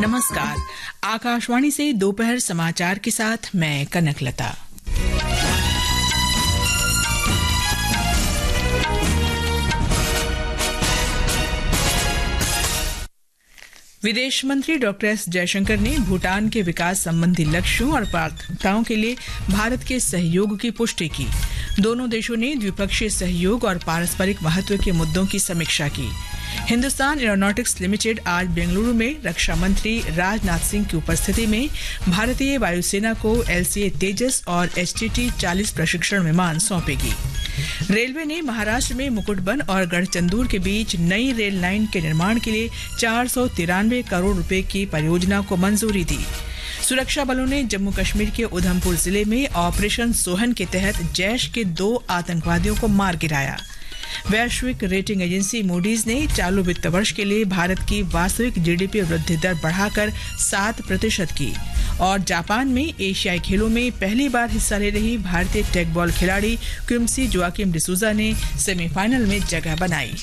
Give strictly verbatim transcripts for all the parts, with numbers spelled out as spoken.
नमस्कार। आकाशवाणी से दोपहर समाचार के साथ मैं कनकलता। विदेश मंत्री डॉक्टर एस जयशंकर ने भूटान के विकास संबंधी लक्ष्यों और प्राथमिकताओं के लिए भारत के सहयोग की पुष्टि की। दोनों देशों ने द्विपक्षीय सहयोग और पारस्परिक महत्व के मुद्दों की समीक्षा की। हिंदुस्तान एरोनॉटिक्स लिमिटेड आज बेंगलुरु में रक्षा मंत्री राजनाथ सिंह की उपस्थिति में भारतीय वायुसेना को एलसीए तेजस और एचटीटी चालीस प्रशिक्षण विमान सौंपेगी। रेलवे ने महाराष्ट्र में मुकुटबन और गढ़चंदूर के बीच नई रेल लाइन के निर्माण के लिए चार सौ तिरानवे करोड़ रुपए की परियोजना को मंजूरी दी। सुरक्षा बलों ने जम्मू कश्मीर के उधमपुर जिले में ऑपरेशन सोहन के तहत जैश के दो आतंकवादियों को मार गिराया। वैश्विक रेटिंग एजेंसी मूडीज ने चालू वित्त वर्ष के लिए भारत की वास्तविक जीडीपी वृद्धि दर बढ़ाकर सात प्रतिशत की। और जापान में एशियाई खेलों में पहली बार हिस्सा ले रही भारतीय टेकबॉल खिलाड़ी क्विम्सी जोआकिम डिसूजा ने सेमीफाइनल में जगह बनाई।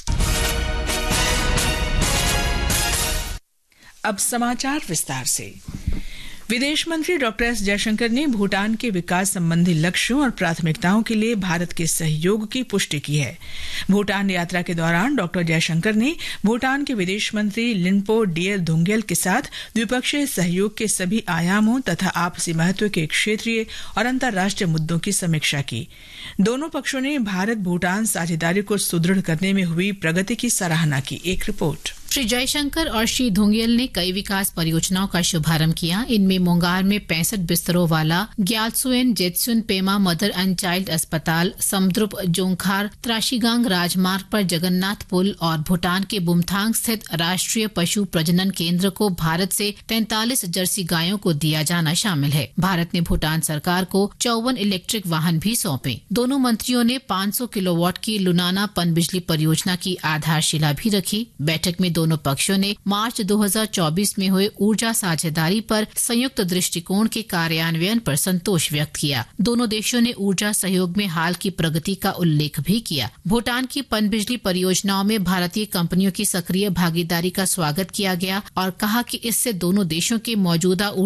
अब समाचार विस्तार से। विदेश मंत्री डॉक्टर एस जयशंकर ने भूटान के विकास संबंधी लक्ष्यों और प्राथमिकताओं के लिए भारत के सहयोग की पुष्टि की है। भूटान यात्रा के दौरान डॉक्टर जयशंकर ने भूटान के विदेश मंत्री लिनपो डियर धुंगेल के साथ द्विपक्षीय सहयोग के सभी आयामों तथा आपसी महत्व के क्षेत्रीय और अंतर्राष्ट्रीय मुद्दों की समीक्षा की। दोनों पक्षों ने भारत भूटान साझेदारी को सुदृढ़ करने में हुई प्रगति की सराहना की। एक रिपोर्ट। श्री जयशंकर और श्री धुंगेल ने कई विकास परियोजनाओं का शुभारंभ किया। इनमें मोंगार में पैंसठ बिस्तरों वाला ग्यालसुएन जेत्सुन पेमा मदर एंड चाइल्ड अस्पताल, समुद्रुप जोंखार त्राशीगांग राजमार्ग पर जगन्नाथ पुल और भूटान के बुमथांग स्थित राष्ट्रीय पशु प्रजनन केंद्र को भारत से तैंतालीस जर्सी गायों को दिया जाना शामिल है। भारत ने भूटान सरकार को चौवन इलेक्ट्रिक वाहन भी सौंपे। दोनों मंत्रियों ने पाँच सौ किलोवाट की लुनाना पनबिजली परियोजना की आधारशिला भी रखी। बैठक में दोनों पक्षों ने मार्च दो हज़ार चौबीस में हुए ऊर्जा साझेदारी पर संयुक्त दृष्टिकोण के कार्यान्वयन पर संतोष व्यक्त किया। दोनों देशों ने ऊर्जा सहयोग में हाल की प्रगति का उल्लेख भी किया। भूटान की पनबिजली परियोजनाओं में भारतीय कंपनियों की सक्रिय भागीदारी का स्वागत किया गया और कहा कि इससे दोनों देशों के मौजूदा